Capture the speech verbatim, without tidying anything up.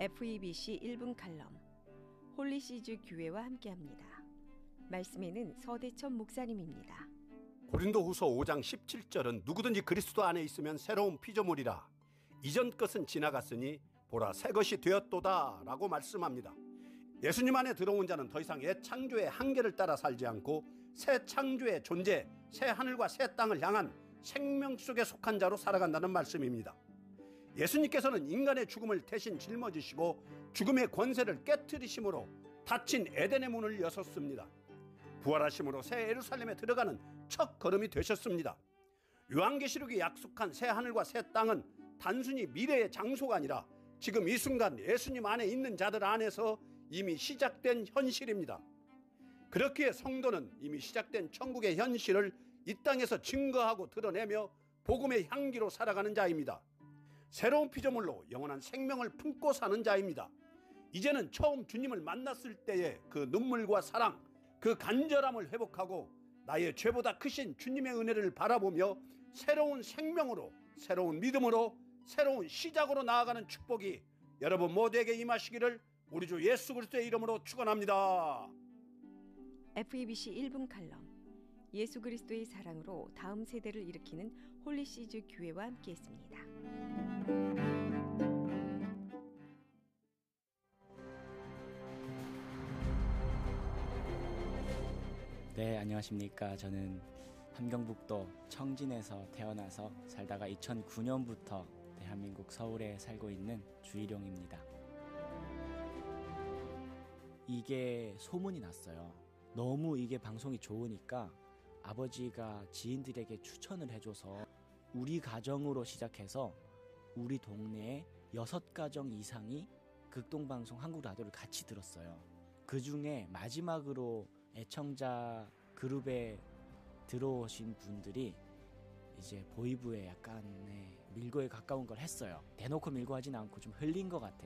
에프이비씨 일 분 칼럼 홀리시즈 교회와 함께합니다. 말씀에는 서대천 목사님입니다. 고린도후서 오 장 십칠 절은 누구든지 그리스도 안에 있으면 새로운 피조물이라 이전 것은 지나갔으니 보라 새 것이 되었도다 라고 말씀합니다. 예수님 안에 들어온 자는 더 이상 옛 창조의 한계를 따라 살지 않고 새 창조의 존재, 새 하늘과 새 땅을 향한 생명 속에 속한 자로 살아간다는 말씀입니다. 예수님께서는 인간의 죽음을 대신 짊어지시고 죽음의 권세를 깨트리심으로 닫힌 에덴의 문을 여셨습니다. 부활하심으로 새 예루살렘에 들어가는 첫 걸음이 되셨습니다. 요한계시록이 약속한 새 하늘과 새 땅은 단순히 미래의 장소가 아니라 지금 이 순간 예수님 안에 있는 자들 안에서 이미 시작된 현실입니다. 그렇기에 성도는 이미 시작된 천국의 현실을 이 땅에서 증거하고 드러내며 복음의 향기로 살아가는 자입니다. 새로운 피조물로 영원한 생명을 품고 사는 자입니다. 이제는 처음 주님을 만났을 때의 그 눈물과 사랑, 그 간절함을 회복하고 나의 죄보다 크신 주님의 은혜를 바라보며 새로운 생명으로, 새로운 믿음으로, 새로운 시작으로 나아가는 축복이 여러분 모두에게 임하시기를 우리 주 예수 그리스도의 이름으로 축원합니다. 에프이비씨 일 분 칼럼 예수 그리스도의 사랑으로 다음 세대를 일으키는 홀리시즈 교회와 함께했습니다. 네, 안녕하십니까. 저는 함경북도 청진에서 태어나서 살다가 이천구 년부터 대한민국 서울에 살고 있는 주일용입니다. 이게 소문이 났어요. 너무 이게 방송이 좋으니까 아버지가 지인들에게 추천을 해줘서 우리 가정으로 시작해서 우리 동네에 여섯 가정 이상이 극동방송 한국라디오를 같이 들었어요. 그 중에 마지막으로 애청자 그룹에 들어오신 분들이 이제 보이브에 약간의 밀고에 가까운 걸 했어요. 대놓고 밀고 하진 않고 좀 흘린 것 같아요.